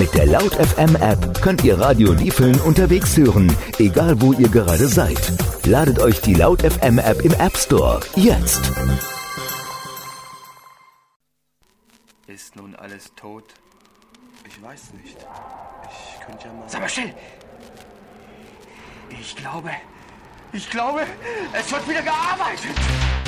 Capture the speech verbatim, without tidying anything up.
Mit der Laut F M App könnt ihr Radio Liefeln unterwegs hören, egal wo ihr gerade seid. Ladet euch die Laut F M App im App Store jetzt. Ist nun alles tot? Ich weiß nicht. Ich könnte ja mal... Sag mal still! Ich glaube, ich glaube, es wird wieder gearbeitet!